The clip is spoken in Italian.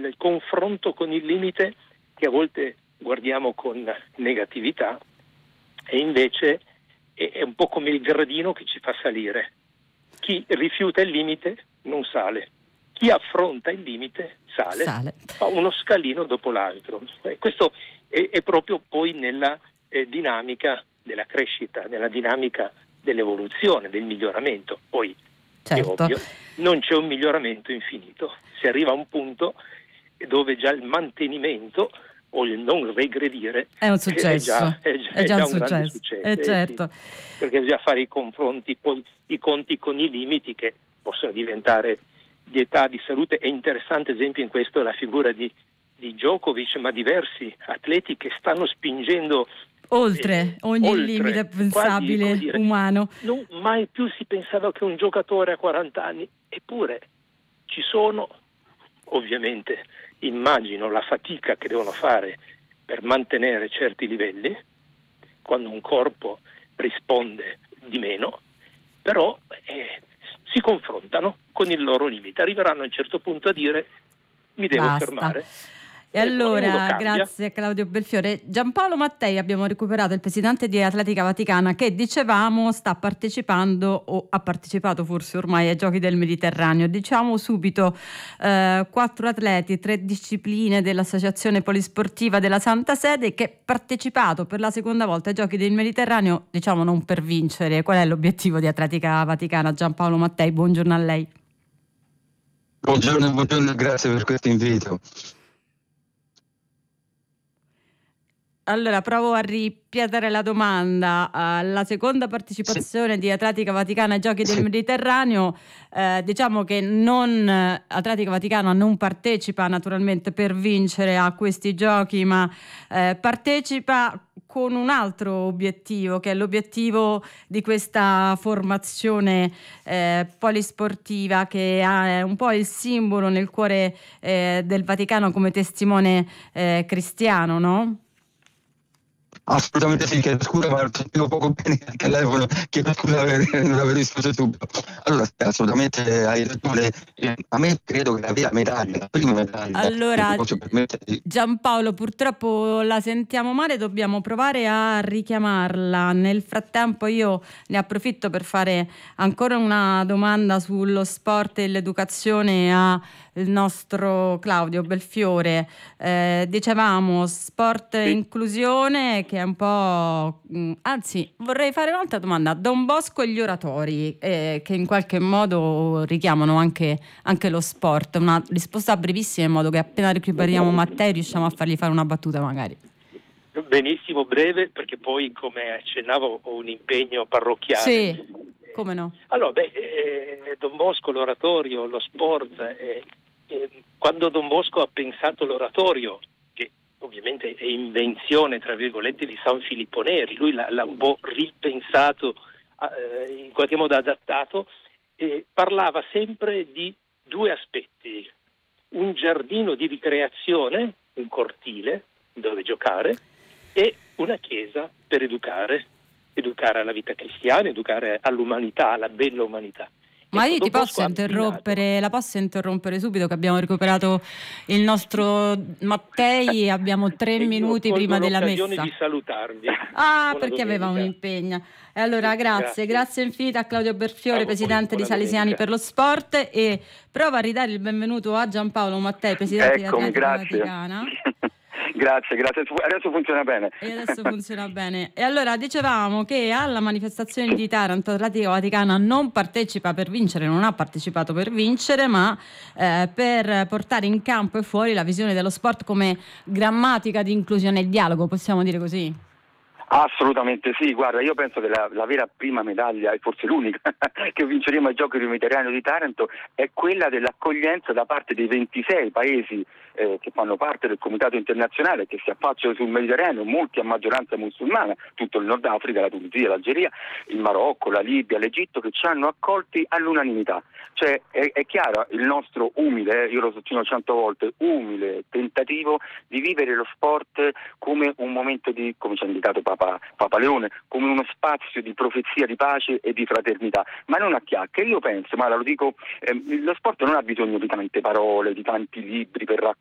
il confronto con il limite, che a volte guardiamo con negatività, e invece è un po' come il gradino che ci fa salire. Chi rifiuta il limite non sale, chi affronta il limite sale. Fa uno scalino dopo l'altro. Questo è proprio poi nella dinamica della crescita, nella dinamica dell'evoluzione, del miglioramento. Poi è ovvio, non c'è un miglioramento infinito. Si arriva a un punto dove già il mantenimento o il non regredire è un successo, è già un grande successo. Certo. Sì, perché bisogna fare i confronti, poi i conti con i limiti che possono diventare di età, di salute. È interessante, esempio, in questo la figura di Djokovic, ma diversi atleti che stanno spingendo oltre ogni limite pensabile, quasi, umano. Non mai più si pensava che un giocatore a 40 anni, eppure ci sono, ovviamente immagino la fatica che devono fare per mantenere certi livelli quando un corpo risponde di meno, però si confrontano con il loro limite, arriveranno a un certo punto a dire mi devo fermare. E allora, grazie a Claudio Belfiore. Giampaolo Mattei, abbiamo recuperato il presidente di Atletica Vaticana, che dicevamo sta partecipando o ha partecipato forse ormai ai Giochi del Mediterraneo. Diciamo subito 4 atleti, 3 discipline dell'Associazione Polisportiva della Santa Sede, che ha partecipato per la seconda volta ai Giochi del Mediterraneo, diciamo non per vincere. Qual è l'obiettivo di Atletica Vaticana? Giampaolo Mattei, buongiorno a lei. Buongiorno, grazie per questo invito. Allora, provo a ripetere la domanda. La seconda partecipazione di Atletica Vaticana ai Giochi del Mediterraneo, diciamo che Atletica Vaticana non partecipa naturalmente per vincere a questi giochi, ma partecipa con un altro obiettivo, che è l'obiettivo di questa formazione polisportiva, che è un po' il simbolo nel cuore del Vaticano come testimone cristiano, no? Assolutamente sì, chiedo scusa, ma lo sentivo poco bene al telefono, chiedo scusa per non aver risposto subito. Allora, assolutamente hai ragione, a me credo che la vera medaglia, la prima medaglia, allora, posso permettere. Giampaolo, purtroppo la sentiamo male, dobbiamo provare a richiamarla. Nel frattempo io ne approfitto per fare ancora una domanda sullo sport e l'educazione al nostro Claudio Belfiore. Dicevamo sport e inclusione, che è un po'... anzi, vorrei fare un'altra domanda. Don Bosco e gli oratori, che in qualche modo richiamano anche lo sport. Una risposta brevissima, in modo che appena recuperiamo Mattei riusciamo a fargli fare una battuta magari. Benissimo, breve, perché poi, come accennavo, ho un impegno parrocchiale. Sì, come no? Allora, Don Bosco, l'oratorio, lo sport, quando Don Bosco ha pensato l'oratorio, che ovviamente è invenzione, tra virgolette, di San Filippo Neri, lui l'ha un po' ripensato, in qualche modo adattato, parlava sempre di 2 aspetti: un giardino di ricreazione, un cortile dove giocare, e una chiesa per educare alla vita cristiana, educare all'umanità, alla bella umanità. Ma io ti posso interrompere, la posso interrompere subito, che abbiamo recuperato il nostro Mattei, abbiamo 3 minuti prima della messa. L'occasione di salutarvi. Perché aveva un impegno. E allora grazie infinite a Claudio Belfiore, presidente di Salesiani per lo Sport, e provo a ridare il benvenuto a Giampaolo Mattei, presidente di Atletica Vaticana. Grazie, adesso funziona bene. E allora dicevamo che alla manifestazione di Taranto Atletica Vaticana non partecipa per vincere, non ha partecipato per vincere, ma per portare in campo e fuori la visione dello sport come grammatica di inclusione e dialogo, possiamo dire così? Assolutamente sì, guarda, io penso che la vera prima medaglia, e forse l'unica, che vinceremo ai Giochi del Mediterraneo di Taranto è quella dell'accoglienza da parte dei 26 paesi che fanno parte del Comitato Internazionale, che si affacciano sul Mediterraneo, molti a maggioranza musulmana, tutto il Nord Africa, la Tunisia, l'Algeria, il Marocco, la Libia, l'Egitto, che ci hanno accolti all'unanimità. Cioè è chiaro il nostro umile, io lo sottolineo 100 volte, umile tentativo di vivere lo sport come un momento di, come ci ha indicato Papa Leone, come uno spazio di profezia, di pace e di fraternità, ma non a chiacchiere. Io penso, ma lo dico, lo sport non ha bisogno di tante parole, di tanti libri per raccontare